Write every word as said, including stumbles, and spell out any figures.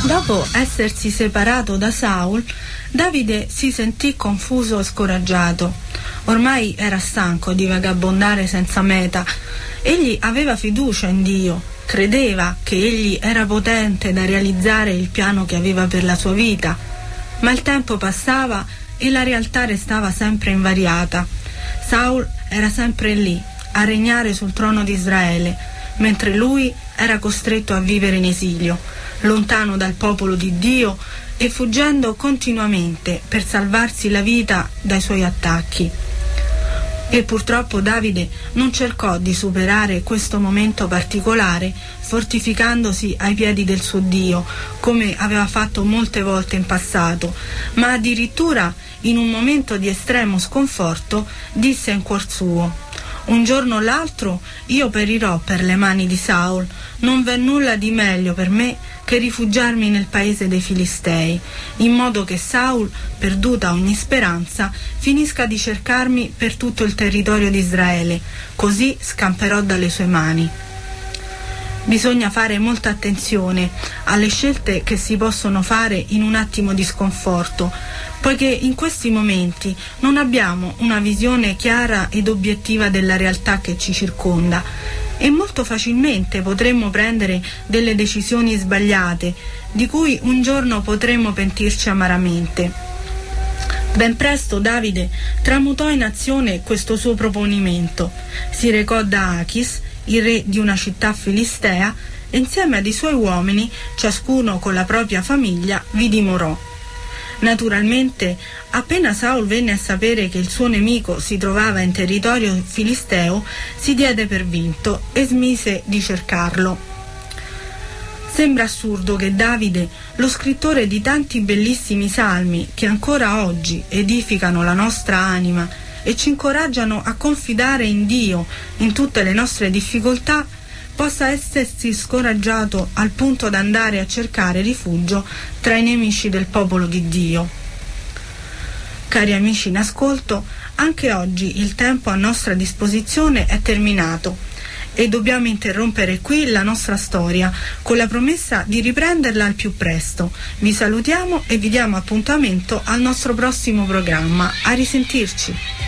Dopo essersi separato da Saul, Davide si sentì confuso e scoraggiato. Ormai era stanco di vagabondare senza meta. Egli aveva fiducia in Dio, credeva che egli era potente da realizzare il piano che aveva per la sua vita, ma il tempo passava e la realtà restava sempre invariata. Saul era sempre lì, a regnare sul trono di Israele, mentre lui era costretto a vivere in esilio, lontano dal popolo di Dio e fuggendo continuamente per salvarsi la vita dai suoi attacchi. E purtroppo Davide non cercò di superare questo momento particolare fortificandosi ai piedi del suo Dio, come aveva fatto molte volte in passato, ma addirittura in un momento di estremo sconforto disse in cuor suo: un giorno o l'altro io perirò per le mani di Saul, non v'è nulla di meglio per me che rifugiarmi nel paese dei Filistei, in modo che Saul, perduta ogni speranza, finisca di cercarmi per tutto il territorio di Israele, così scamperò dalle sue mani. Bisogna fare molta attenzione alle scelte che si possono fare in un attimo di sconforto, poiché in questi momenti non abbiamo una visione chiara ed obiettiva della realtà che ci circonda e molto facilmente potremmo prendere delle decisioni sbagliate, di cui un giorno potremmo pentirci amaramente. Ben presto Davide tramutò in azione questo suo proponimento. Si recò da Achis, il re di una città filistea, e insieme ai suoi uomini, ciascuno con la propria famiglia, vi dimorò. Naturalmente, appena Saul venne a sapere che il suo nemico si trovava in territorio filisteo, si diede per vinto e smise di cercarlo. Sembra assurdo che Davide, lo scrittore di tanti bellissimi salmi che ancora oggi edificano la nostra anima e ci incoraggiano a confidare in Dio in tutte le nostre difficoltà, possa essersi scoraggiato al punto da andare a cercare rifugio tra i nemici del popolo di Dio. Cari amici in ascolto, anche oggi il tempo a nostra disposizione è terminato e dobbiamo interrompere qui la nostra storia con la promessa di riprenderla al più presto. Vi salutiamo e vi diamo appuntamento al nostro prossimo programma. A risentirci!